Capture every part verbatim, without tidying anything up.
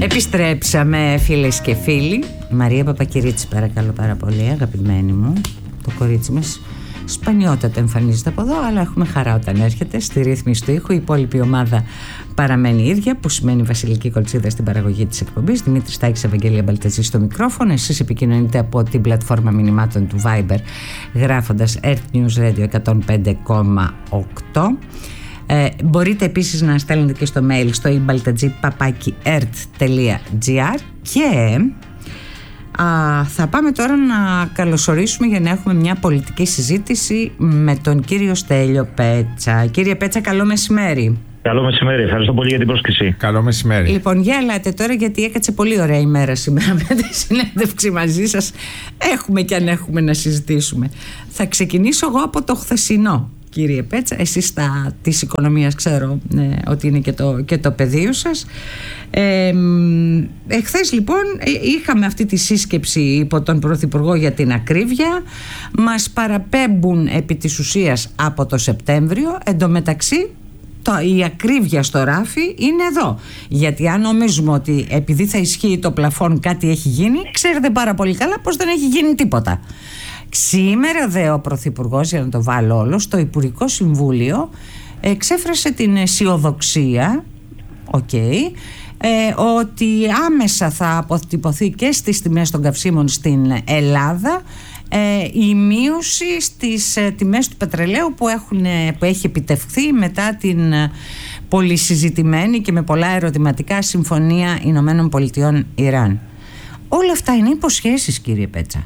Επιστρέψαμε, φίλες και φίλοι. Μαρία Παπακυρίτση, παρακαλώ πάρα πολύ, αγαπημένη μου. Το κορίτσι μας σπανιότατα εμφανίζεται από εδώ, αλλά έχουμε χαρά όταν έρχεται στη ρύθμιση του ήχου. Η υπόλοιπη ομάδα παραμένει ίδια, που σημαίνει Βασιλική Κολτσίδα στην παραγωγή της εκπομπής, Δημήτρης Στάκης, Ευαγγελία Μπαλταζή στο μικρόφωνο. Εσείς επικοινωνείτε από την πλατφόρμα μηνυμάτων του Viber γράφοντας Earth News Radio εκατόν πέντε κόμμα οκτώ. Ε, μπορείτε επίσης να στέλνετε και στο mail στο ibaltaji παπάκι earth τελεία gr. Και α, θα πάμε τώρα να καλωσορίσουμε για να έχουμε μια πολιτική συζήτηση με τον κύριο Στέλιο Πέτσα. Κύριε Πέτσα, καλό μεσημέρι. Καλό μεσημέρι, ευχαριστώ πολύ για την πρόσκληση. Καλό μεσημέρι. Λοιπόν, για ελάτε τώρα, γιατί έκατσε πολύ ωραία ημέρα σήμερα με τη συνέντευξη μαζί σας. Έχουμε και αν έχουμε να συζητήσουμε. Θα ξεκινήσω εγώ από το χθεσινό, κύριε Πέτσα. Εσείς τα, της οικονομίας ξέρω ναι, ότι είναι και το, και το πεδίο σας. Ε, εχθές λοιπόν είχαμε αυτή τη σύσκεψη υπό τον Πρωθυπουργό για την ακρίβεια. Μας παραπέμπουν επί της ουσίας από το Σεπτέμβριο. Εντωμεταξύ η ακρίβεια στο ράφι είναι εδώ. Γιατί αν νομίζουμε ότι επειδή θα ισχύει το πλαφόν κάτι έχει γίνει, ξέρετε πάρα πολύ καλά πως δεν έχει γίνει τίποτα. Σήμερα δε ο Πρωθυπουργός, για να το βάλω όλο, στο Υπουργικό Συμβούλιο εξέφρασε την αισιοδοξία okay, ε, ότι άμεσα θα αποτυπωθεί και στις τιμές των καυσίμων στην Ελλάδα ε, η μείωση στις ε, τιμές του πετρελαίου που, έχουν, που έχει επιτευχθεί μετά την ε, πολυσυζητημένη και με πολλά ερωτηματικά Συμφωνία Ηνωμένων Πολιτειών Ιράν. Όλα αυτά είναι υποσχέσεις, κύριε Πέτσα.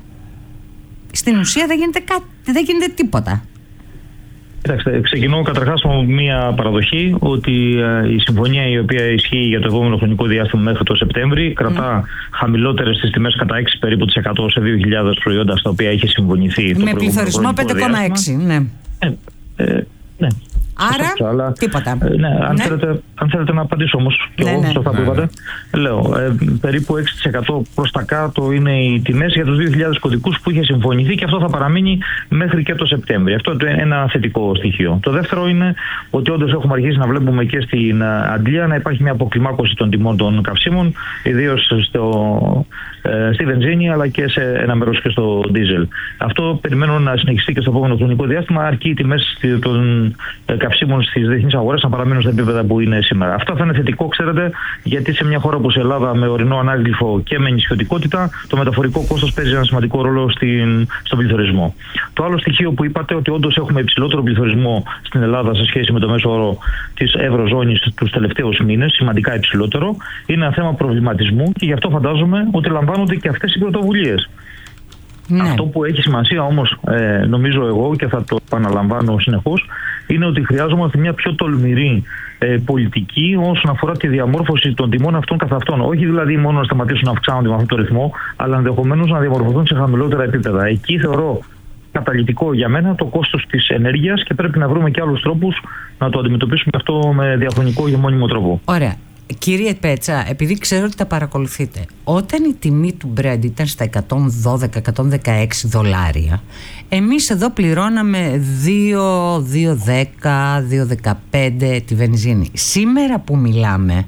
Στην ουσία δεν γίνεται, κάτι, δεν γίνεται τίποτα. Κοιτάξτε, ξεκινώ καταρχάς με μια παραδοχή ότι ε, η συμφωνία η οποία ισχύει για το επόμενο χρονικό διάστημα μέχρι το Σεπτέμβρη κρατά mm. χαμηλότερες τις τιμές κατά έξι περίπου της εκατό σε δύο χιλιάδες προϊόντα στα οποία έχει συμφωνηθεί. Με πληθωρισμό πέντε κόμμα έξι. Ναι. Ε, ε, ναι. Άρα, Σωστά, αλλά, τίποτα. Ε, ναι, αν, ναι. Θέλετε, αν θέλετε να απαντήσω όμως και ναι, εγώ ναι. σε αυτά που είπατε, ναι. λέω ε, περίπου έξι τοις εκατό προς τα κάτω είναι οι τιμές για τους δύο χιλιάδες κωδικούς που είχε συμφωνηθεί και αυτό θα παραμείνει μέχρι και το Σεπτέμβριο. Αυτό είναι ένα θετικό στοιχείο. Το δεύτερο είναι ότι όντως έχουμε αρχίσει να βλέπουμε και στην Αγγλία να υπάρχει μια αποκλιμάκωση των τιμών των καυσίμων, ιδίως στο, ε, στη βενζίνη αλλά και σε ένα μέρος και στο ντίζελ. Αυτό περιμένω να συνεχιστεί και στο επόμενο χρονικό διάστημα, αρκεί οι τιμές των καυσίμων στις διεθνείς αγορές να παραμείνουν στα επίπεδα που είναι σήμερα. Αυτό θα είναι θετικό, ξέρετε, γιατί σε μια χώρα όπως η Ελλάδα με ορεινό ανάγλυφο και με νησιωτικότητα, το μεταφορικό κόστος παίζει ένα σημαντικό ρόλο στην, στον πληθωρισμό. Το άλλο στοιχείο που είπατε, ότι όντως έχουμε υψηλότερο πληθωρισμό στην Ελλάδα σε σχέση με το μέσο όρο της Ευρωζώνης τους τελευταίους μήνες, σημαντικά υψηλότερο, είναι ένα θέμα προβληματισμού και γι' αυτό φαντάζομαι ότι λαμβάνονται και αυτές οι πρωτοβουλίες. Ναι. Αυτό που έχει σημασία όμως, ε, νομίζω εγώ, και θα το επαναλαμβάνω συνεχώς, είναι ότι χρειάζομαστε μια πιο τολμηρή ε, πολιτική όσον αφορά τη διαμόρφωση των τιμών αυτών καθ' αυτών. Όχι δηλαδή μόνο να σταματήσουν να αυξάνονται με αυτόν τον ρυθμό, αλλά ενδεχομένως να διαμορφωθούν σε χαμηλότερα επίπεδα. Εκεί θεωρώ καταλυτικό για μένα το κόστος της ενέργειας και πρέπει να βρούμε και άλλους τρόπους να το αντιμετωπίσουμε αυτό με διαχρονικό και μόνιμο τρόπο. Ωραία. Κύριε Πέτσα, επειδή ξέρω ότι τα παρακολουθείτε, όταν η τιμή του Brent ήταν στα εκατόν δώδεκα με εκατόν δεκαέξι δολάρια, εμείς εδώ πληρώναμε δύο, δύο δέκα, δύο δεκαπέντε τη βενζίνη. Σήμερα που μιλάμε,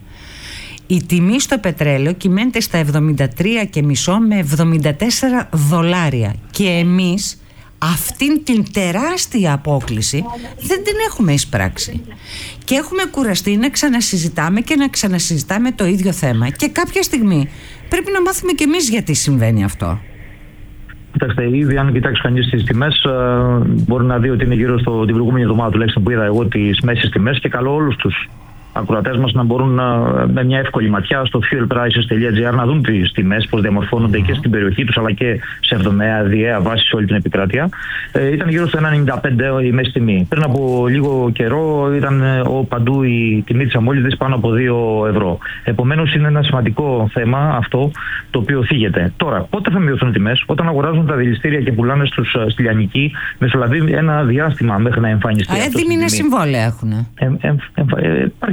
η τιμή στο πετρέλαιο κυμαίνεται στα εβδομήντα τρία κόμμα πέντε με εβδομήντα τέσσερα δολάρια και εμείς αυτήν την τεράστια απόκλιση δεν την έχουμε εισπράξει και έχουμε κουραστεί να ξανασυζητάμε και να ξανασυζητάμε το ίδιο θέμα και κάποια στιγμή πρέπει να μάθουμε κι εμείς γιατί συμβαίνει αυτό. Κοιτάξτε, ήδη αν κοιτάξει κανείς τις τιμές, μπορεί να δει ότι είναι γύρω στο την προηγούμενη εβδομάδα τουλάχιστον που είδα εγώ τις μέσες τιμές και καλώ όλους τους ακροατές μας να μπορούν να, με μια εύκολη ματιά στο fuel prices τελεία gr να δουν τις τιμές, πώς διαμορφώνονται mm. και στην περιοχή τους αλλά και σε εβδομαδιαία βάση σε όλη την επικράτεια. Ε, ήταν γύρω στο ένα ενενήντα πέντε η μέση τιμή. Πριν από λίγο καιρό ήταν ο, παντού η τιμή της αμμόλυδης πάνω από δύο ευρώ. Επομένως είναι ένα σημαντικό θέμα αυτό το οποίο θίγεται. Τώρα, πότε θα μειωθούν οι τιμές? Όταν αγοράζουν τα δηληστήρια και πουλάνε στους, στη Λιανική, μεσολαβεί ένα διάστημα μέχρι να εμφανιστεί. Α, δίμηνες συμβόλαια έχουν. Ε, ε, ε, ε, υπάρχει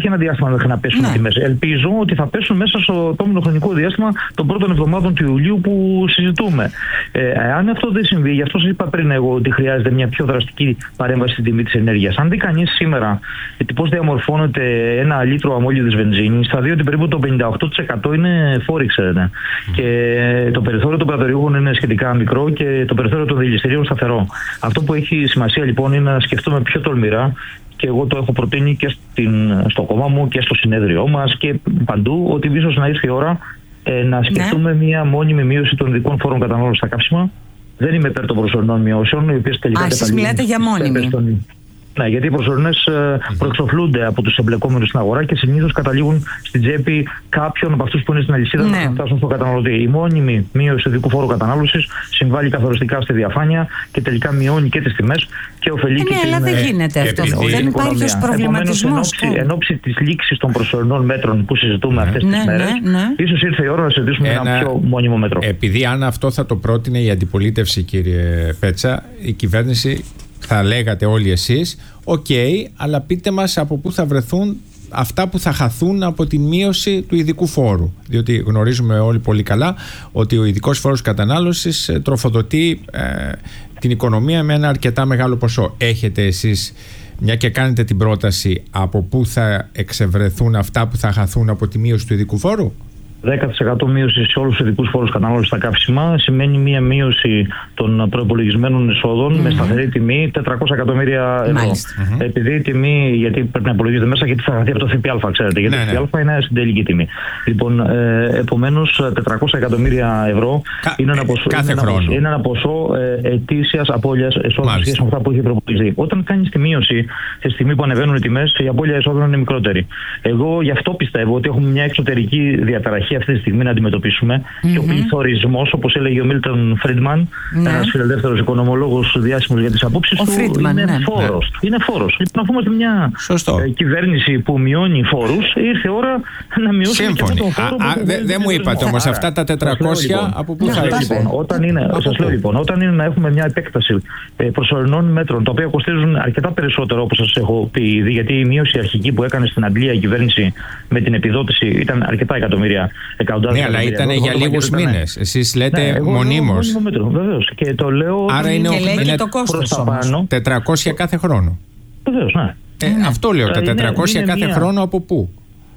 ένα διάστημα μέχρι να πέσουν οι τιμές. Ελπίζω ότι θα πέσουν μέσα στο επόμενο χρονικό διάστημα των πρώτων εβδομάδων του Ιουλίου που συζητούμε. Ε, αν αυτό δεν συμβεί, γι' αυτό σας είπα πριν εγώ ότι χρειάζεται μια πιο δραστική παρέμβαση στην τιμή της ενέργειας. Αν δει κανείς σήμερα πώς διαμορφώνεται ένα λίτρο αμμόλυδης βενζίνης, θα δει ότι περίπου το πενήντα οκτώ τοις εκατό είναι φόροι, ξέρετε. Mm. Και το περιθώριο των πρατοριούχων είναι σχετικά μικρό και το περιθώριο των δηληστηρίων σταθερό. Αυτό που έχει σημασία λοιπόν είναι να σκεφτούμε πιο τολμηρά. Και εγώ το έχω προτείνει και στην, στο κόμμα μου και στο συνέδριό μας και παντού, ότι ίσως να ήρθε η ώρα ε, να σκεφτούμε ναι. μια μόνιμη μείωση των ειδικών φόρων κατανάλωσης στα καύσιμα. Δεν είμαι υπέρ των προσωρινών μειώσεων, οι οποίες τελικά. Α, εσείς μιλάτε για μόνιμη. Ναι, γιατί οι προσωρινές mm-hmm. προεξοφλούνται από τους εμπλεκόμενους στην αγορά και συνήθως καταλήγουν στην τσέπη κάποιων από αυτούς που είναι στην αλυσίδα ναι. να φτάσουν στον καταναλωτή. Η μόνιμη μείωση του ειδικού φόρου κατανάλωσης συμβάλλει καθοριστικά στη διαφάνεια και τελικά μειώνει και τις τιμές και ωφελεί ε, και ναι, την. Αλλά δεν γίνεται αυτό. Δεν υπάρχει ως προβληματισμός. Εν ώψη της λήξης των προσωρινών μέτρων που συζητούμε mm-hmm. αυτές τις ναι, μέρες, ναι, ναι. ίσως ήρθε η ώρα να συζητήσουμε ένα, ένα πιο μόνιμο μέτρο. Επειδή αν αυτό θα το πρότεινε η αντιπολίτευση, κύριε Πέτσα, η κυβέρνηση. Θα λέγατε όλοι εσείς, οκ, okay, αλλά πείτε μας από πού θα βρεθούν αυτά που θα χαθούν από τη μείωση του ειδικού φόρου. Διότι γνωρίζουμε όλοι πολύ καλά ότι ο ειδικός φόρος κατανάλωσης τροφοδοτεί ε, την οικονομία με ένα αρκετά μεγάλο ποσό. Έχετε εσείς, μια και κάνετε την πρόταση, από πού θα εξευρεθούν αυτά που θα χαθούν από τη μείωση του ειδικού φόρου? δέκα τοις εκατό μείωση σε όλους τους ειδικούς φόρους κατανάλωσης στα καύσιμα σημαίνει μία μείωση των προϋπολογισμένων εισόδων mm-hmm. με σταθερή τιμή τετρακόσια εκατομμύρια ευρώ. Mm-hmm. Επειδή η τιμή, γιατί πρέπει να υπολογίζεται μέσα, γιατί θα χαθεί από το ΦΠΑ, ξέρετε, γιατί ναι, το ΦΠΑ ναι. είναι στην τελική τιμή. Λοιπόν, ε, επομένως, τετρακόσια εκατομμύρια ευρώ Κα, είναι, ένα ποσό, κάθε είναι, χρόνο. Ένα, είναι ένα ποσό ε, ετήσιας απώλειας εσόδων σχέση με αυτά που έχει προπολογιστεί. Όταν κάνεις τη μείωση, τη στιγμή που ανεβαίνουν οι τιμές, η απώλεια εσόδων είναι μικρότερη. Εγώ γι' αυτό πιστεύω ότι έχουμε μια εξωτερική διαταραχή αυτή τη στιγμή να αντιμετωπίσουμε mm-hmm. και ο πληθωρισμός, όπως έλεγε ο Μίλτον Φρίντμαν, mm-hmm. ένας φιλελεύθερος οικονομολόγος διάσημος για τις απόψεις του, Friedman, είναι, ναι. φόρος. Ναι. είναι φόρος. Λοιπόν, αφού είμαστε μια ε, κυβέρνηση που μειώνει φόρους, ήρθε ώρα να μειώσουμε Σύμφωνοι. και αυτό τον φόρο. Δεν δε, δε μου είπατε όμως αυτά τα τετρακόσια λοιπόν, από πού θα έρθουν. Λοιπόν, όταν είναι, σας λέω λοιπόν, όταν είναι να έχουμε μια επέκταση ε, προσωρινών μέτρων, τα οποία κοστίζουν αρκετά περισσότερο, όπως σας έχω πει ήδη, γιατί η μείωση αρχική που έκανε στην Αγγλία η κυβέρνηση με την επιδότηση ήταν αρκετά εκατομμύρια. Ναι, αλλά ήταν για λίγους μήνες. Εσείς λέτε ναι, μονίμως. Βεβαίως. Και το λέω. Άρα είναι, και είναι το κόστος πάνω. τετρακόσια κάθε χρόνο. Βεβαίως, ναι. Ε, ναι. Αυτό λέω. Τα τετρακόσια κάθε μία... χρόνο από πού?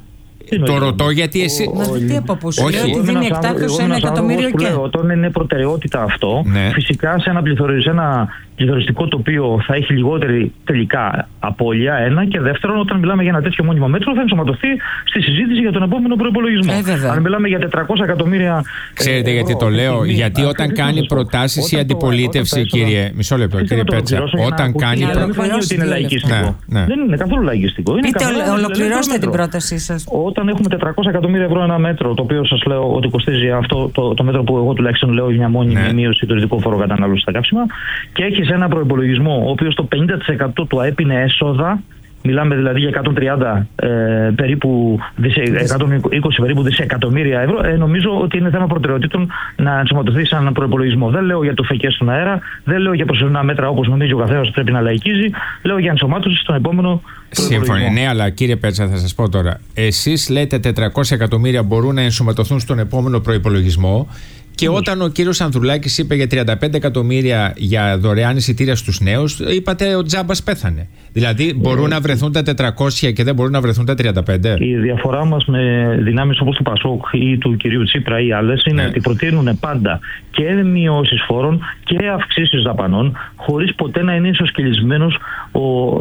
Το ρωτώ γιατί εσύ. Τι από πού σου λέει ότι δίνει εκτάκτως ένα εκατομμύριο και. Όταν είναι προτεραιότητα αυτό, ναι. φυσικά σε ένα πληθωριστικό τοπίο θα έχει λιγότερη τελικά απώλεια. Ένα. Και δεύτερον, όταν μιλάμε για ένα τέτοιο μόνιμο μέτρο, θα ενσωματωθεί στη συζήτηση για τον επόμενο προϋπολογισμό. Ε, Αν μιλάμε για τετρακόσια εκατομμύρια. Ξέρετε ευρώ, γιατί το λέω? Τιμή, γιατί όταν κάνει προτάσεις η αντιπολίτευση, κύριε. Μισό λεπτό, κύριε Πέτσα. Όταν κάνει. Δεν φανεί ότι είναι λαϊκιστικό. Δεν είναι καθόλου λαϊκιστικό. Ολοκληρώστε την πρότασή σας. Όταν έχουμε τετρακόσια εκατομμύρια ευρώ ένα μέτρο, το οποίο σας λέω ότι κοστίζει αυτό το, το μέτρο που εγώ τουλάχιστον λέω μια μόνιμη ναι. μείωση του ειδικού φόρου κατανάλωσης στα καύσιμα, και έχεις ένα προϋπολογισμό ο οποίος το πενήντα τοις εκατό του ΑΕΠ είναι έσοδα. Μιλάμε δηλαδή για εκατόν τριάντα ε, περίπου, εκατόν είκοσι περίπου δισεκατομμύρια ευρώ. Ε, νομίζω ότι είναι θέμα προτεραιοτήτων να ενσωματωθεί σε έναν προϋπολογισμό. Δεν λέω για το φεκές στον αέρα, δεν λέω για προσωρινά μέτρα όπως νομίζει ο καθένας πρέπει να λαϊκίζει, λέω για ενσωμάτωση στον επόμενο προϋπολογισμό. Σύμφωνοι, ναι, αλλά κύριε Πέτσα, θα σας πω τώρα. Εσείς λέτε τετρακόσια εκατομμύρια μπορούν να ενσωματωθούν στον επόμενο προϋπολογισμό. Και όταν ο κύριος Ανδρουλάκης είπε για τριάντα πέντε εκατομμύρια για δωρεάν εισιτήρια στους νέους, είπατε ο τζάμπας πέθανε. Δηλαδή μπορούν να βρεθούν τα τετρακόσια και δεν μπορούν να βρεθούν τα τριάντα πέντε. Η διαφορά μας με δυνάμεις όπως του Πασόκ ή του κυρίου Τσίπρα ή άλλες είναι ναι. ότι προτείνουν πάντα και μειώσεις φόρων και αυξήσεις δαπανών, χωρίς ποτέ να είναι ισοσκελισμένος ο,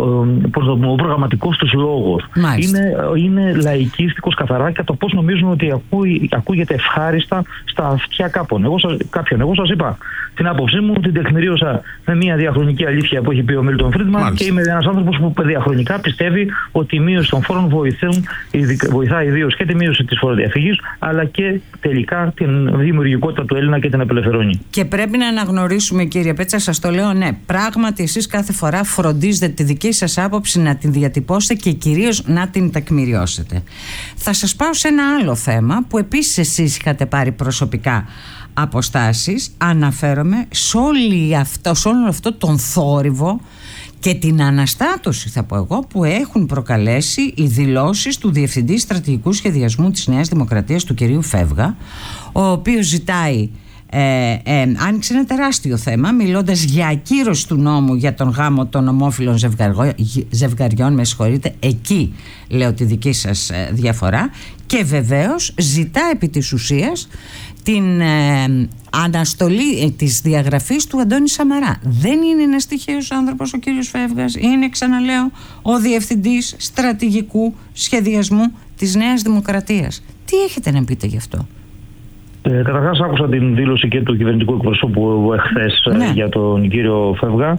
ο, ο προγραμματικός τους λόγος. Είναι, είναι λαϊκίστικος καθαρά και το πώς νομίζουν ότι ακούει, ακούγεται ευχάριστα στα αυτιά κάποιον. Εγώ σας, κάποιον. Εγώ σας είπα την άποψή μου, την τεκμηρίωσα με μια διαχρονική αλήθεια που έχει πει ο Μίλτον Φρίντμαν και είμαι ένας άνθρωπος που διαχρονικά πιστεύει ότι η μείωση των φόρων βοηθούν, βοηθάει ιδίως και τη μείωση της φοροδιαφυγής, αλλά και τελικά την δημιουργικότητα του Έλληνα και την απελευθερώνει. Και πρέπει να αναγνωρίσουμε, κύριε Πέτσα, σας το λέω, ναι, πράγματι εσείς κάθε φορά φροντίζετε τη δική σας άποψη να την διατυπώσετε και κυρίως να την τεκμηριώσετε. Θα σας πάω σε ένα άλλο θέμα που επίσης εσείς είχατε πάρει προσωπικά αποστάσεις. Αναφέρομαι σε, όλη αυτό, σε όλο αυτό τον θόρυβο και την αναστάτωση, θα πω εγώ, που έχουν προκαλέσει οι δηλώσεις του Διευθυντή Στρατηγικού Σχεδιασμού της Νέας Δημοκρατίας, του κυρίου Φεύγα, ο οποίος ζητάει, ε, ε, άνοιξε ένα τεράστιο θέμα μιλώντας για ακύρωση του νόμου για τον γάμο των ομόφυλων ζευγαριών, ζευγαριών με συγχωρείτε, εκεί λέω τη δική σας διαφορά, και βεβαίως ζητά επί της ουσίας την ε, αναστολή ε, της διαγραφής του Αντώνη Σαμαρά. Δεν είναι ένας τυχαίος άνθρωπος ο κύριος Φεύγας, είναι, ξαναλέω, ο Διευθυντής Στρατηγικού Σχεδιασμού της Νέας Δημοκρατίας. Τι έχετε να πείτε γι' αυτό? Ε, Καταρχάς άκουσα την δήλωση και του κυβερνητικού εκπροσώπου εχθές, ναι, για τον κύριο Φεύγα.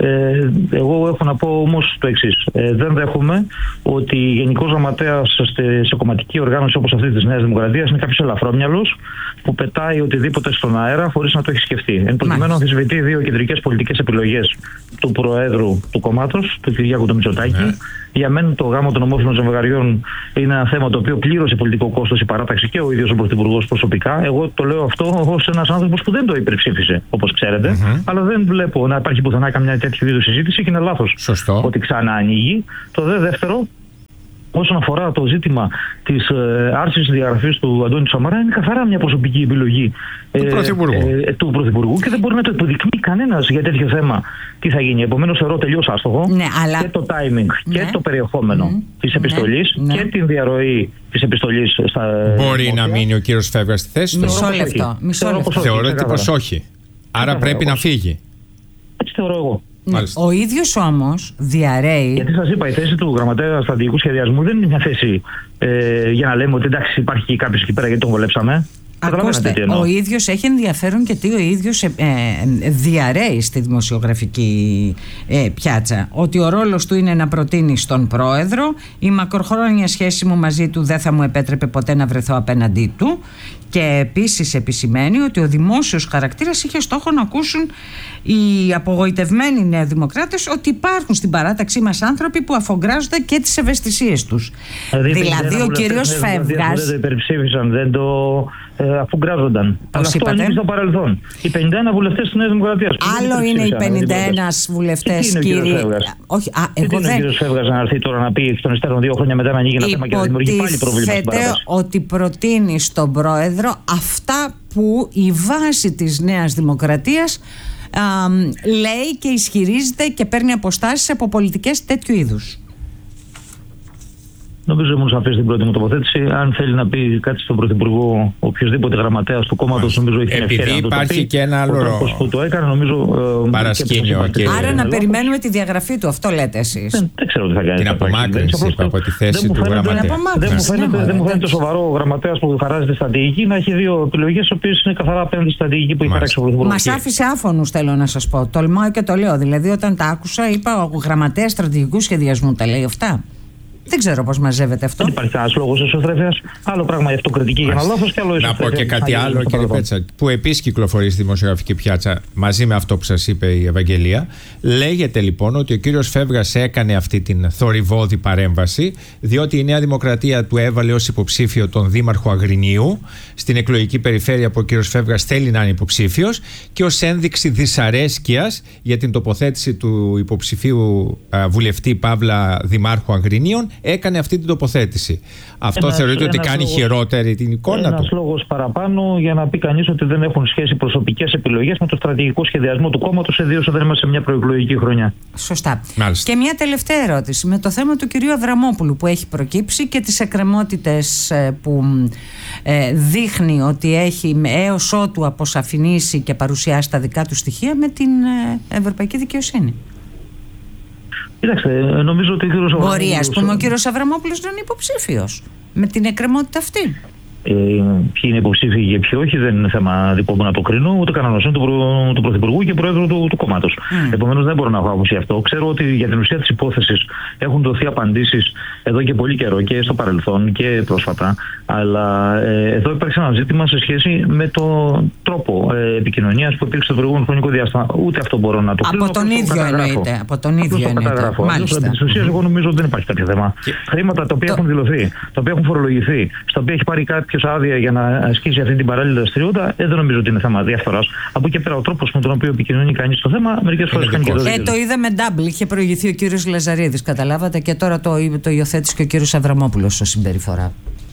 Ε, εγώ έχω να πω όμως το εξής. Ε, δεν δέχομαι ότι γενικός γραμματέας σε, σε κομματική οργάνωση όπως αυτή της Νέας Δημοκρατίας είναι κάποιος ελαφρόμυαλος που πετάει οτιδήποτε στον αέρα χωρίς να το έχει σκεφτεί. Εν προκειμένου αμφισβητεί δύο κεντρικές πολιτικές επιλογές του Προέδρου του κόμματος, του Κυριάκου του Μητσοτάκη. Ναι. Για μένα το γάμο των ομόφυλων ζευγαριών είναι ένα θέμα το οποίο πλήρωσε πολιτικό κόστος η παράταξη και ο ίδιος ο Πρωθυπουργός προσωπικά. Εγώ το λέω αυτό ως ένας άνθρωπος που δεν το υπερψήφισε, όπως ξέρετε, mm-hmm. αλλά δεν βλέπω να υπάρχει πουθενά καμιά τέτοιου είδους συζήτηση και είναι λάθος ότι ξανά ανοίγει. Το δε δεύτερο, όσον αφορά το ζήτημα της ε, άρσης της διαγραφής του Αντώνη Σαμαρά, είναι καθαρά μια προσωπική επιλογή του, ε, Πρωθυπουργού. Ε, του Πρωθυπουργού και δεν μπορεί να το υποδεικνύει κανένας για τέτοιο θέμα τι θα γίνει. Επομένως θεωρώ τελείως άστοχο, ναι, αλλά... και το timing, ναι, και το περιεχόμενο mm, της επιστολής, ναι, και την διαρροή της επιστολής στα... Μπορεί δημόσια. Να μείνει ο κύριος Φεύγας στη θέση του? Μισό λεπτό. Μισό λεπτό. Θεωρώ πως όχι. Άρα πρέπει να φύγει. Έτσι θεωρώ εγώ. Ναι. Ο ίδιος όμως διαρρέει. Γιατί σας είπα, η θέση του γραμματέα στρατηγικού σχεδιασμού δεν είναι μια θέση ε, για να λέμε ότι εντάξει, υπάρχει κάποιος εκεί πέρα γιατί τον βολέψαμε. Ακούστε, ο ίδιος έχει ενδιαφέρον γιατί ο ίδιος ε, ε, διαρρέει στη δημοσιογραφική ε, πιάτσα ότι ο ρόλος του είναι να προτείνει στον πρόεδρο, η μακροχρόνια σχέση μου μαζί του δεν θα μου επέτρεπε ποτέ να βρεθώ απέναντί του, και επίσης επισημαίνει ότι ο δημόσιος χαρακτήρας είχε στόχο να ακούσουν οι απογοητευμένοι νεοδημοκράτες ότι υπάρχουν στην παράταξή μας άνθρωποι που αφογκράζονται και τις ευαισθησίες τους. Δηλαδή, δηλαδή ο κύριος Φεύγας... Δεν το υπερψήφισαν, δεν το ε, αφογκράζονταν. Αλλά αυτό είναι στο παρελθόν. Οι πενήντα ένα βουλευτές της Νέας Δημοκρατίας. Άλλο είναι οι πενήντα ένα βουλευτές, κύριε. Όχι, α, εγώ δεν... είναι ο κύριος Φεύγας να έρθει τώρα να πει εκ των υστέρων δύο χρόνια μετά να ανοίγει ένα θέμα και να δημιουργεί πάλι προβλήματα στην παράταξη? Ότι προτείνει στον πρόεδρο αυτά που η βάση της Νέας Δημοκρατίας α, λέει και ισχυρίζεται και παίρνει αποστάσεις από πολιτικές τέτοιου είδους. Νομίζω ήμουν σαφής στην πρώτη μου τοποθέτηση. Αν θέλει να πει κάτι στον Πρωθυπουργό, οποιοδήποτε γραμματέας του κόμματος, νομίζω έχει ευκαιρία να το πει. Επειδή υπάρχει και ένα άλλο τρόπος που το έκανε, νομίζω. Παρασκήνιο. Και... Άρα να περιμένουμε τη διαγραφή του, αυτό λέτε εσείς? Δεν, δεν ξέρω τι θα κάνει. Την απομάκρυνση από τη θέση του γραμματέα. Δεν μου φαίνεται σοβαρό ο γραμματέας που χαράζεται στρατηγική να έχει δύο επιλογές, οι οποίες είναι καθαρά απέναντι στη στρατηγική που έχει χαράξει ο Πρωθυπουργός. Μας άφησε άφωνους, θέλω να σας πω. Τολμάω και το λέω. Δηλαδή, όταν τα άκουσα, είπα ο γραμματέας στρατηγικού σχεδιασμού τα λέει αυτά. Δεν ξέρω πώς μαζεύεται αυτό. Δεν υπάρχει κανένας λόγος εσωθρέφειας. Άλλο πράγμα η αυτοκριτική για ένα λάθος και άλλο εσωθρέφεια. Να πω και κάτι άλλο, κύριε Πέτσα, που επίσης κυκλοφορεί στη δημοσιογραφική πιάτσα μαζί με αυτό που σας είπε η Ευαγγελία. Λέγεται λοιπόν ότι ο κύριος Φεύγας έκανε αυτή την θορυβώδη παρέμβαση, διότι η Νέα Δημοκρατία του έβαλε ως υποψήφιο τον δήμαρχο Αγρινίου στην εκλογική περιφέρεια που ο κύριος Φεύγας θέλει να είναι υποψήφιος, και ως ένδειξη δυσαρέσκειας για την τοποθέτηση του υποψηφίου βουλευτή Παύλα Δημάρχου Αγρινίων έκανε αυτή την τοποθέτηση. Αυτό ένας, θεωρείτε ότι κάνει λόγος, χειρότερη την εικόνα ένας του? Ένας λόγος παραπάνω για να πει κανείς ότι δεν έχουν σχέση προσωπικές επιλογές με το στρατηγικό σχεδιασμό του κόμματος, ιδίως όταν είμαστε σε μια προεκλογική χρονιά. Σωστά. Μάλιστα. Και μια τελευταία ερώτηση με το θέμα του κυρίου Αβραμόπουλου που έχει προκύψει και τις εκκρεμότητες που ε, δείχνει ότι έχει έως ότου αποσαφηνίσει και παρουσιάσει τα δικά του στοιχεία με την ε, Ευρωπαϊκή Δικαιοσύνη. Κοιτάξτε, νομίζω ότι ο κύριος Αβραμόπουλος... Μπορεί, ας πούμε, ο κύριος Αβραμόπουλος να είναι υποψήφιος με την εκκρεμότητα αυτή. Ε, ποιοι είναι υποψήφοι και ποιοι όχι, δεν είναι θέμα δικό μου να το κρίνω, ούτε κανονοσύνη του, προ, του Πρωθυπουργού και Προέδρου του, του κόμματος. Mm. Επομένως, δεν μπορώ να έχω άποψη αυτό. Ξέρω ότι για την ουσία της υπόθεσης έχουν δοθεί απαντήσεις εδώ και πολύ καιρό και στο παρελθόν και πρόσφατα. Αλλά ε, εδώ υπάρχει ένα ζήτημα σε σχέση με τον τρόπο ε, επικοινωνίας που υπήρξε στο προηγούμενο χρονικό διάστημα. Ούτε αυτό μπορώ να το κρίνω. Από τον ίδιο εννοείται. Από τον ίδιο εννοείται. Μάλιστα. Επί της ουσίας, εγώ νομίζω ότι δεν υπάρχει κάποιο θέμα. Και... Χρήματα τα οποία το... έχουν δηλωθεί, τα οποία έχουν φορολογηθεί, στα οποία έχει πάρει κάτι κάποιο άδεια για να ασκήσει αυτή την παράλληλη δραστηριότητα, ε, δεν νομίζω ότι είναι θέμα διαφθοράς. Από εκεί πέρα, ο τρόπος με τον οποίο επικοινωνεί κανείς το θέμα, μερικές φορές κάνει και το. Ε, το είδαμε double. Είχε προηγηθεί ο κύριος Λαζαρίδης, καταλάβατε, και τώρα το, το υιοθέτησε και ο κύριος Αβραμόπουλος ως συμπεριφορά.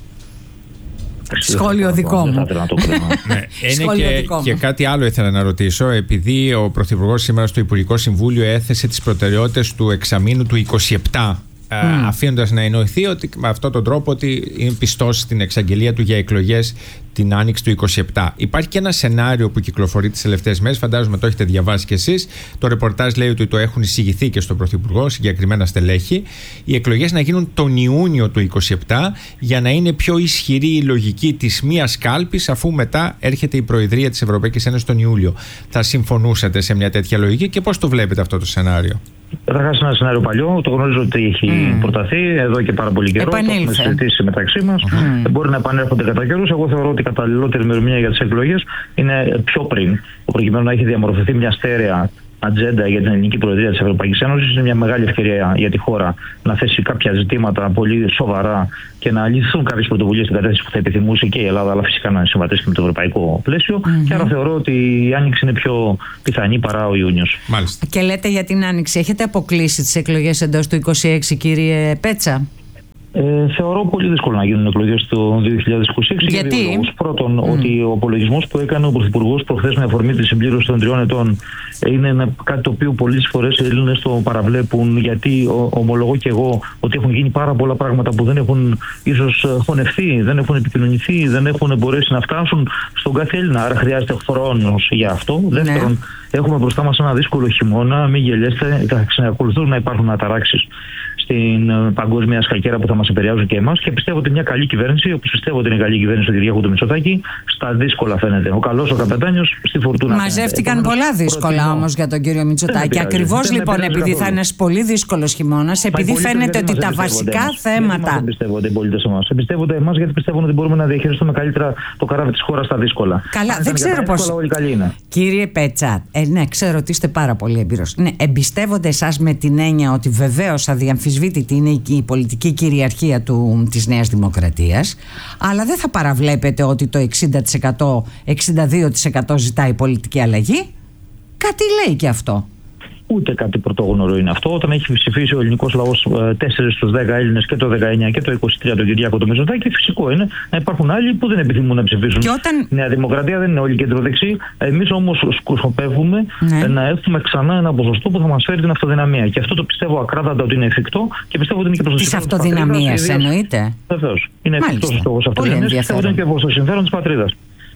Σχόλιο δικό μου. Ναι, είναι και, και κάτι άλλο ήθελα να ρωτήσω. Επειδή ο Πρωθυπουργός σήμερα στο Υπουργικό Συμβούλιο έθεσε τις προτεραιότητες του εξαμήνου του είκοσι επτά, mm. αφήνοντας να εννοηθεί ότι με αυτόν τον τρόπο ότι είναι πιστός στην εξαγγελία του για εκλογές την άνοιξη του είκοσι επτά. Υπάρχει και ένα σενάριο που κυκλοφορεί τις τελευταίες μέρες, φαντάζομαι το έχετε διαβάσει κι εσείς. Το ρεπορτάζ λέει ότι το έχουν εισηγηθεί και στον Πρωθυπουργό, συγκεκριμένα στελέχη, οι εκλογές να γίνουν τον Ιούνιο του είκοσι επτά για να είναι πιο ισχυρή η λογική της μίας κάλπης, αφού μετά έρχεται η Προεδρία της Ευρωπαϊκής Ένωσης τον Ιούλιο. Θα συμφωνούσατε σε μια τέτοια λογική και πώς το βλέπετε αυτό το σενάριο? Καταρχάς, ένα σενάριο παλιό, το γνωρίζω ότι έχει mm. προταθεί εδώ και πάρα πολύ καιρό. Το έχουμε συζητήσει μεταξύ μας. Mm. Μπορεί να επανέρχονται κατά καιρούς. Εγώ θεωρώ ότι η καταλληλότερη ημερομηνία για τις εκλογές είναι πιο πριν, προκειμένου να έχει διαμορφωθεί μια στέρεα ατζέντα για την ελληνική Προεδρία της Ευρωπαϊκής Ένωσης. Είναι μια μεγάλη ευκαιρία για τη χώρα να θέσει κάποια ζητήματα πολύ σοβαρά και να λυθούν κάποιες πρωτοβουλίες στην κατεύθυνση που θα επιθυμούσε και η Ελλάδα, αλλά φυσικά να συμβατήσει με το ευρωπαϊκό πλαίσιο. Mm-hmm. Και άρα θεωρώ ότι η Άνοιξη είναι πιο πιθανή παρά ο Ιούνιος. Μάλιστα. Και λέτε για την Άνοιξη, έχετε αποκλείσει τις εκλογές εντός του είκοσι έξι, κύριε Πέτσα? Ε, θεωρώ πολύ δύσκολο να γίνουν εκλογές το δύο χιλιάδες είκοσι έξι. Γιατί? Για δύο λόγους. Πρώτον, Mm. ότι ο απολογισμός που έκανε ο Πρωθυπουργός προχθές με αφορμή τη συμπλήρωση των τριών ετών είναι ένα, κάτι το οποίο πολλές φορές οι Έλληνες το παραβλέπουν, γιατί ο, ομολογώ και εγώ ότι έχουν γίνει πάρα πολλά πράγματα που δεν έχουν ίσως χωνευτεί, δεν έχουν επικοινωνηθεί, δεν έχουν μπορέσει να φτάσουν στον κάθε Έλληνα. Άρα χρειάζεται χρόνος για αυτό. Ναι. Δεύτερον, έχουμε μπροστά μας ένα δύσκολο χειμώνα. Μην γελιέστε, θα εξακολουθούν να υπάρχουν αταράξεις στην παγκόσμια σκακέρα που θα μας επηρεάζουν και εμάς, και πιστεύω ότι μια καλή κυβέρνηση, όπως πιστεύω ότι είναι καλή κυβέρνηση του Κυριάκου του Μητσοτάκη, στα δύσκολα φαίνεται. Ο καλός ο καπετάνιος στη φορτούνα. Μαζεύτηκαν φαίνεται. πολλά δύσκολα όμως για τον κύριο Μητσοτάκη. Ακριβώς λοιπόν, επειδή θα είναι ένας πολύ δύσκολος χειμώνας, επειδή φαίνεται ότι τα βασικά εμάς. θέματα. Δεν πιστεύονται οι πολίτες εμάς. Εμπιστεύονται εμάς γιατί πιστεύουν ότι μπορούμε να διαχειριστούμε καλύτερα το καράβι της χώρας στα δύσκολα. Καλά, Αν δεν ξέρω πώς. Κύριε Πέτσα, ε, ναι, ξέρω ότι είστε πάρα πολύ εμπειρός. Ναι, εμπιστεύονται εσάς με την έννοια ότι βεβαίως αδιαμφισβήτητη είναι η πολιτική κυριαρχία του, της Νέας Δημοκρατίας, αλλά δεν θα παραβλέπετε ότι το εξήντα τοις εκατό, εξήντα δύο τοις εκατό ζητάει πολιτική αλλαγή? Κάτι λέει και αυτό. Ούτε κάτι πρωτόγνωρο είναι αυτό. Όταν έχει ψηφίσει ο ελληνικός λαός τέσσερα στους δέκα Έλληνες και το δεκαεννιά και το είκοσι τρία τον Κυριάκο το Μητσοτάκη, φυσικό είναι να υπάρχουν άλλοι που δεν επιθυμούν να ψηφίσουν. Και όταν... Νέα Δημοκρατία δεν είναι όλοι κεντροδεξιοί. Εμείς όμως σκοπεύουμε ναι. να έχουμε ξανά ένα ποσοστό που θα μας φέρει την αυτοδυναμία. Και αυτό το πιστεύω ακράδαντα ότι είναι εφικτό και πιστεύω ότι είναι και προς το συμφέρον της πατρίδας. Της αυτοδυναμίας εννοείται? Βεβαίως. Είναι εφικτός ο στόχος αυτοδυναμίας και πιστεύω ότι είναι και προς το συμφέρον της πατρίδας.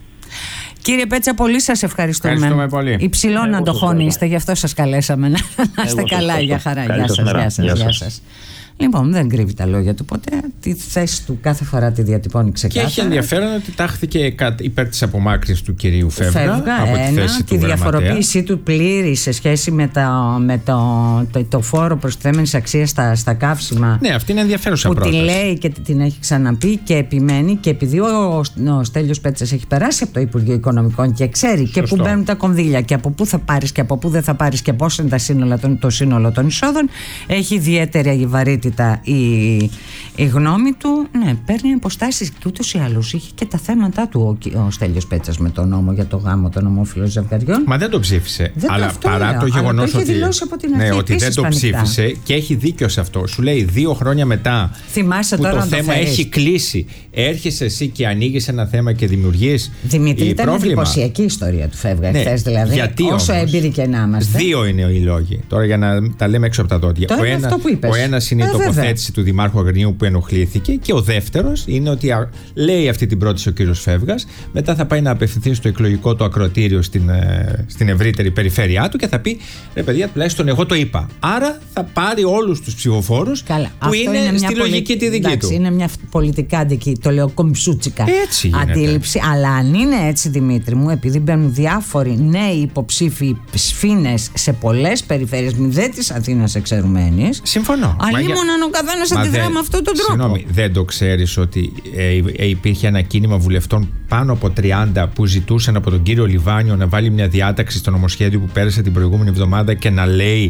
Κύριε Πέτσα, πολύ σας ευχαριστούμε. Ευχαριστούμε πολύ. Υψηλών αντοχών είστε, γι' αυτό σας καλέσαμε. Να είστε καλά, για χαρά. Γεια σας, γεια σας, γεια σας. Λοιπόν, δεν κρύβει τα λόγια του ποτέ. Τη θέση του κάθε φορά τη διατυπώνει ξεκάθαρα. Και έχει ενδιαφέρον ότι τάχθηκε υπέρ της απομάκρυνσης του κυρίου Φεύγα, Φεύγα από ένα, τη θέση τη του διαφοροποίησή του πλήρη σε σχέση με, τα, με το, το, το φόρο προστιθέμενης αξίας στα, στα καύσιμα. Ναι, αυτή είναι ενδιαφέρουσα που πρόταση. Που τη λέει και την έχει ξαναπεί και επιμένει, και επειδή ο, ο Στέλιος Πέτσας έχει περάσει από το Υπουργείο Οικονομικών και ξέρει και πού μπαίνουν τα κονδύλια και από πού θα πάρεις και από πού δεν θα πάρεις και πώς είναι τα σύνολα, το σύνολο των εισόδων, έχει ιδιαίτερη βαρύτητα η, η γνώμη του. Ναι, παίρνει αποστάσεις και ούτως ή άλλως είχε και τα θέματα του ο, ο Στέλιος Πέτσας με τον νόμο για το γάμο των ομόφυλων ζευγαριών. Μα δεν το ψήφισε. Δεν αλλά το παρά λέω, το γεγονός ότι, ναι, ότι δεν το ψήφισε, και έχει δίκιο σε αυτό. Σου λέει δύο χρόνια μετά Θυμάσαι που τώρα το θέμα το έχει κλείσει, έρχεσαι εσύ και ανοίγεις ένα θέμα και δημιουργείς. Δημήτρη, ήταν πρόβλημα. Εντυπωσιακή ιστορία του Φεύγα, ναι, χθες δηλαδή. Γιατί όσο έμπειροι και να είμαστε. Δύο είναι οι λόγοι. Τώρα για να τα λέμε έξω από τα δόντια. Ο, ένα, ο ένας είναι η τοποθέτηση του Δημάρχου Αγρινίου που ενοχλήθηκε, και ο δεύτερος είναι ότι λέει αυτή την πρόταση ο κύριος Φεύγας, μετά θα πάει να απευθυνθεί στο εκλογικό του ακροατήριο στην, στην ευρύτερη περιφέρειά του και θα πει ρε παιδιά, τουλάχιστον εγώ το είπα. Άρα θα πάρει όλους τους ψηφοφόρους που είναι, είναι στη λογική τη δική εντάξει, του. Είναι μια πολιτικά αντική, το λέω κομψούτσικα έτσι αντίληψη. Αλλά αν είναι έτσι, Δημήτρη μου, επειδή μπαίνουν διάφοροι νέοι υποψήφοι σφήνες σε πολλές περιφέρειες, μη δε της Αθήνας εξαιρουμένης. Συμφωνώ. Αλλήμον ο καθένας αντιδρά με αυτόν τον τρόπο. Συγγνώμη, δεν το ξέρεις ότι ε, ε, υπήρχε ένα κίνημα βουλευτών πάνω από τριάντα που ζητούσαν από τον κύριο Λιβάνιο να βάλει μια διάταξη στο νομοσχέδιο που πέρασε την προηγούμενη εβδομάδα και να λέει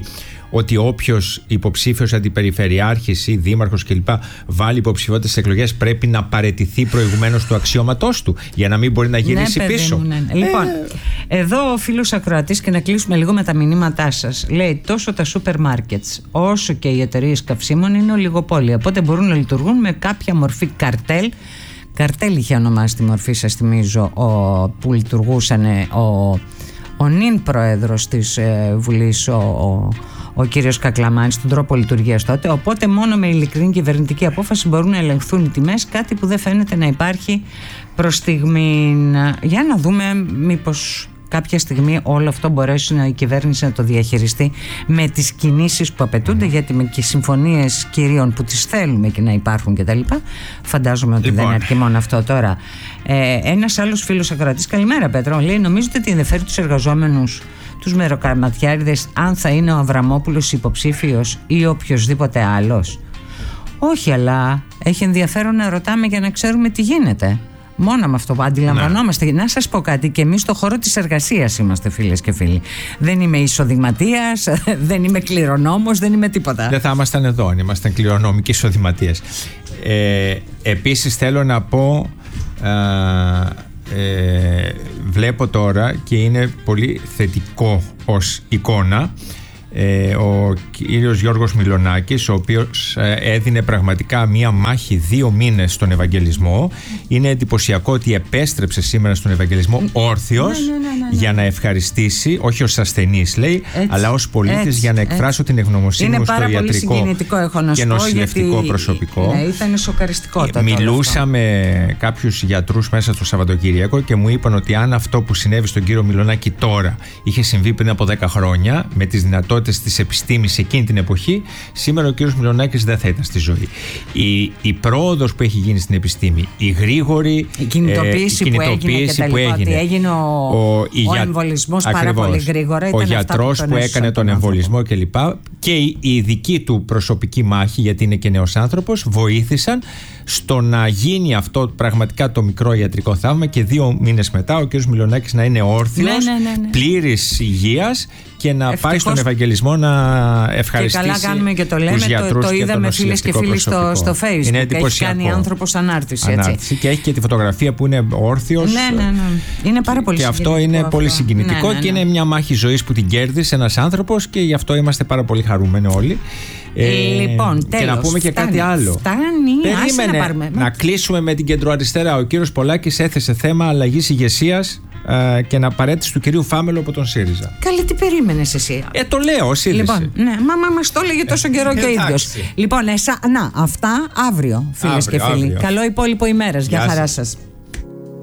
ότι όποιος υποψήφιος αντιπεριφερειάρχης ή δήμαρχος κλπ. Βάλει υποψηφιότητα στις εκλογές πρέπει να παραιτηθεί προηγουμένως του αξιώματός του για να μην μπορεί να γυρίσει ναι, πίσω. Μου, ναι, ναι. Λοιπόν, ε... εδώ ο φίλος ακροατής, και να κλείσουμε λίγο με τα μηνύματά σας, λέει τόσο τα σούπερ μάρκετς όσο και οι εταιρείες καυσίμων είναι ολιγοπόλια, οπότε μπορούν να λειτουργούν με κάποια μορφή καρτέλ. Καρτέλ είχε ονομάσει τη μορφή, σας θυμίζω, ο, που λειτουργούσαν ο, ο νυν πρόεδρος της ε, Βουλής, ο, ο, ο κύριος Κακλαμάνης, στον τρόπο λειτουργίας τότε. Οπότε μόνο με ειλικρινή κυβερνητική απόφαση μπορούν να ελεγχθούν οι τιμές, κάτι που δεν φαίνεται να υπάρχει προς στιγμή. Για να δούμε μήπως κάποια στιγμή όλο αυτό μπορέσει να, η κυβέρνηση να το διαχειριστεί με τις κινήσεις που απαιτούνται, γιατί με και συμφωνίες κυρίων που τις θέλουμε και να υπάρχουν κτλ. Φαντάζομαι ότι λοιπόν δεν αρκεί μόνο αυτό τώρα. Ε, ένας άλλος φίλος ακροατής, καλημέρα Πέτρο, λέει: νομίζετε ότι ενδιαφέρει τους εργαζόμενους, τους μεροκαματιάριδες, αν θα είναι ο Αβραμόπουλος υποψήφιος ή οποιοδήποτε άλλος? Όχι, αλλά έχει ενδιαφέρον να ρωτάμε για να ξέρουμε τι γίνεται. Μόνο με αυτό που αντιλαμβανόμαστε. Να. να σας πω κάτι, και εμείς στο χώρο της εργασίας είμαστε, φίλες και φίλοι. Δεν είμαι εισοδηματίας, δεν είμαι κληρονόμος, δεν είμαι τίποτα. Δεν θα ήμασταν εδώ αν ήμασταν κληρονόμοι και εισοδηματίες. Ε, επίσης θέλω να πω, ε, ε, βλέπω τώρα και είναι πολύ θετικό ως εικόνα, Ε, ο κύριος Γιώργος Μιλονάκης, ο οποίος ε, έδινε πραγματικά μία μάχη δύο μήνες στον Ευαγγελισμό. Είναι εντυπωσιακό ότι επέστρεψε σήμερα στον Ευαγγελισμό όρθιος, ναι, ναι, ναι, ναι, ναι. για να ευχαριστήσει, όχι ως ασθενής λέει, έτσι, αλλά ως πολίτης, έτσι, για να εκφράσω έτσι. την ευγνωμοσύνη μου στο ιατρικό και νοσηλευτικό προσωπικό. Ναι, ήταν σοκαριστικό. Μιλούσα με κάποιους γιατρούς μέσα στο Σαββατοκύριακο και μου είπαν ότι αν αυτό που συνέβη στον κύριο Μιλονάκη τώρα είχε συμβεί πριν από δέκα χρόνια, με τις δυνατότητες της επιστήμης εκείνη την εποχή, σήμερα ο κύριος Μιλονάκης δεν θα ήταν στη ζωή. Η, η πρόοδος που έχει γίνει στην επιστήμη, η γρήγορη η κινητοποίηση, ε, η κινητοποίηση που έγινε, που έγινε έγινε ο, ο, ο εμβολισμός πάρα πολύ γρήγορα, ο γιατρός που, που έκανε τον εμβολισμό κλπ. Και η, η δική του προσωπική μάχη, γιατί είναι και νέος άνθρωπος, βοήθησαν στο να γίνει αυτό πραγματικά το μικρό ιατρικό θαύμα, και δύο μήνες μετά ο κύριος Μιλονάκης να είναι όρθιος, ναι, ναι, ναι, ναι. πλήρης υγείας, και να ευτυχώς πάει στον Ευαγγελισμό να ευχαριστήσει. Και καλά κάνουμε και το λέμε, τους γιατρούς, το, το είδαμε φίλες και φίλοι στο, στο Facebook. Είναι έχει κάνει άνθρωπος ανάρτηση. ανάρτηση και έχει και τη φωτογραφία που είναι όρθιος. Ναι, ναι, ναι. Είναι πάρα πολύ και αυτό είναι αυτό. πολύ συγκινητικό, ναι, ναι, ναι. Και είναι μια μάχη ζωής που την κέρδισε ένας άνθρωπος, και γι' αυτό είμαστε πάρα πολύ χαρούμενοι όλοι. Ε, λοιπόν, τέλος, και να πούμε και φτάνει, κάτι άλλο. Φτάνει, Περίμενε να, πάρουμε. να κλείσουμε με την κεντροαριστερά. Ο κύριος Πολάκης έθεσε θέμα αλλαγής ηγεσίας ε, και να παρέτηση του κυρίου Φάμελο από τον ΣΥΡΙΖΑ. Καλή, τι περίμενες εσύ? Ε, το λέω, ως είδηση. Λοιπόν, ναι, μα, μα μας το έλεγε τόσο καιρό και ο ίδιος. Λοιπόν, εσα, να, αυτά αύριο, φίλες και φίλοι. Αύριο. Καλό υπόλοιπο ημέρας. Γεια χαρά σας.